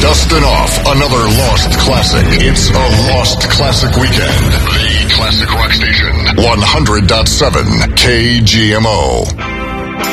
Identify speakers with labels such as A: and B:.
A: Dusting off another lost classic. It's a lost classic weekend. The Classic Rock Station, 100.7 KGMO.